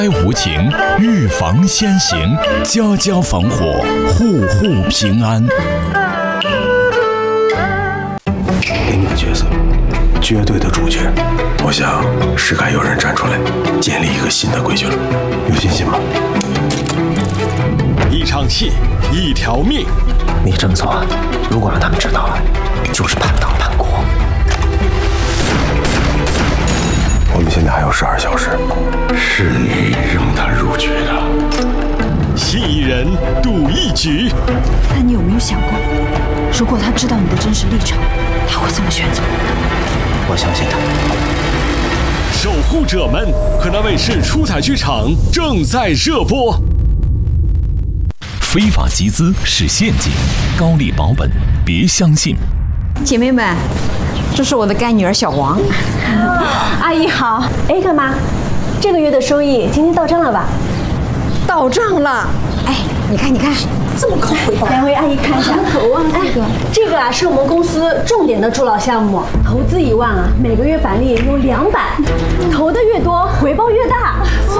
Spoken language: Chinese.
无情，预防先行，家家防火，户户平安。 给你个角色，绝对的主角。我想是该有人站出来，建立一个新的规矩了。有信心吗？ 一场戏，一条命。 你这么做，如果让他们知道了，就是叛党叛国。我们现在还有12小时。是你让他入局的。 信一人，赌一局。 但你有没有想过，如果他知道你的真实立场，他会怎么选择？ 我相信他。 守护者们，河南卫视出彩剧场正在热播。 非法集资是陷阱，高利保本别相信。 姐妹们，这是我的干女儿小王。 阿姨好。哎，干妈，这个月的收益今天到账了吧？ 到账了。哎，你看，这么高回报。 两位阿姨看一下。 头啊， 这个啊是我们公司重点的助老项目，投资1万啊，每个月返利有200，投的越多回报越大。